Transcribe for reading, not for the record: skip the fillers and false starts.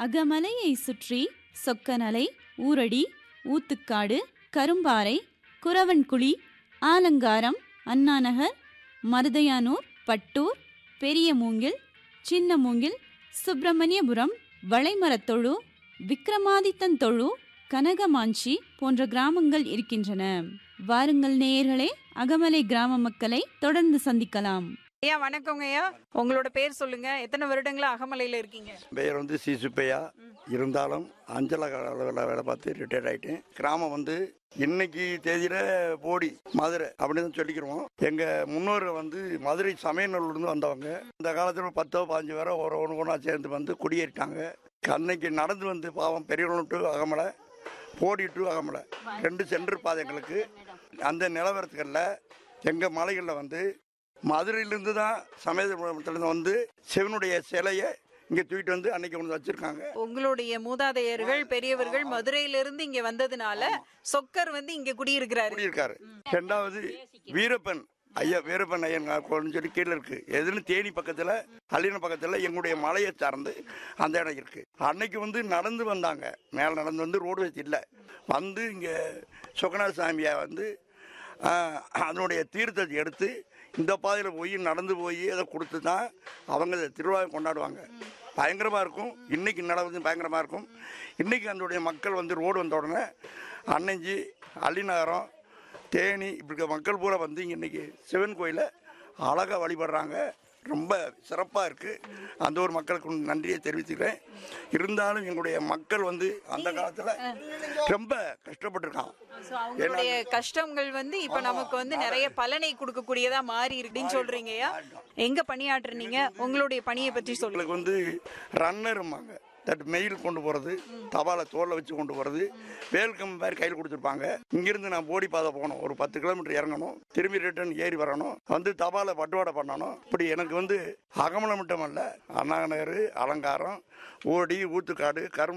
அகமலையை சுற்றி சொக்கநலை, ஊரடி, ஊத்துக்காடு, கரும்பாறை, குறவன்குழி, ஆலங்காரம், அண்ணாநகர், மருதையானூர், பட்டூர், பெரிய மூங்கில், சின்ன மூங்கில், சுப்பிரமணியபுரம், வளைமரத்தொழு, விக்ரமாதித்தன்தொழு, கனகமாஞ்சி போன்ற கிராமங்கள் இருக்கின்றன. வாருங்கள் நேயர்களே, அகமலை கிராம மக்களை தொடர்ந்து சந்திக்கலாம். ஐயா வணக்கங்க ஐயா, உங்களோட பேர் சொல்லுங்க. எத்தனை வருடங்களா அகமலையில இருக்கீங்க? பெயர் வந்து சி சுப்பையா. இருந்தாலும் அஞ்சலக அளவில் வேலை பார்த்து ரிட்டையர்ட் ஆகிட்டேன். கிராமம் வந்து இன்னைக்கு தேதியில போடி மதுரை அப்படின்னு சொல்லிக்கிறோம். எங்க முன்னோர் வந்து மதுரை சமயநல்லூர்ந்து வந்தவங்க. இந்த காலத்துல 10-15 பேரை ஒன்று ஒன்றா சேர்ந்து வந்து குடியேறிட்டாங்க. அன்னைக்கு நடந்து வந்து பாவம் பெரியவர்களும் to Agamalai, Bodi to Agamalai 2 centre பாதைகளுக்கு அந்த நிலவரத்துகளில் எங்கள் மலைகளில் வந்து மதுரையிலிருந்து தான் சமயத்திலிருந்து வந்து சிவனுடைய சிலையை இங்கே தூக்கிட்டு வந்து அன்னைக்கு ஒன்று வச்சிருக்காங்க. உங்களுடைய மூதாதையர்கள் பெரியவர்கள் மதுரையிலிருந்து இங்க வந்ததுனால சொக்கர் வந்து இங்க குடியிருக்காரு. 2வது வீரப்பன் ஐயா, வீரப்பன் ஐயன் கோயில்னு சொல்லி கீழே இருக்கு. எதுன்னு தேனி பக்கத்தில், அள்ளின பக்கத்தில் எங்களுடைய மலையை சார்ந்து அந்த இடம் இருக்கு. அன்னைக்கு வந்து நடந்து வந்தாங்க. மேலே நடந்து வந்து ரோடு வச்சு இல்லை வந்து இங்கே சொக்கநாத சாமியை வந்து அதனுடைய தீர்த்தத்தை எடுத்து இந்த பாதையில் போய் நடந்து போய் அதை கொடுத்து தான் அவங்க திருவிழாவை கொண்டாடுவாங்க. பயங்கரமாக இருக்கும். இன்றைக்கி நடந்து பயங்கரமாக இருக்கும். இன்றைக்கி அதனுடைய மக்கள் வந்து ரோடு வந்த உடனே அன்னைஞ்சி, அள்ளிநகரம், தேனி இப்படி இருக்க மக்கள் பூரா வந்து இன்றைக்கி சிவன் கோயிலை அழகாக வழிபடுறாங்க. ரொம்ப சிறப்பாக இருக்குது. அந்த ஒரு மக்களுக்கு நன்றியை தெரிவித்துக்கிறேன். இருந்தாலும் எங்களுடைய மக்கள் வந்து அந்த காலத்தில் ரொம்ப கஷ்டப்பட்டுருக்கான். அவங்களுடைய கஷ்டங்கள் வந்து இப்ப நமக்கு வந்து நிறைய பலனை கொடுக்கக்கூடியதா மாறி இருக்குன்னு சொல்றீங்கய்யா. எங்க பணியாற்றுறீங்க? உங்களுடைய பணியை பற்றி சொல்லுங்க. வந்து ரன்னருமாங்க, தட் மெயில் கொண்டு போகிறது, தபாலை தோலை வச்சு கொண்டு போகிறது, வேல்கம் மாதிரி கையில் கொடுத்துருப்பாங்க. இங்கிருந்து நான் போடி பாதை போகணும், ஒரு 10 கிலோமீட்டர் இறங்கணும், திரும்பி ரிட்டர்ன் ஏறி வரணும், வந்து தபாலை பட்டுவாடை பண்ணணும். இப்படி எனக்கு வந்து அகமலை மட்டும் அல்ல, அண்ணாநகர், அலங்காரம், ஓடி, ஊத்துக்காடு,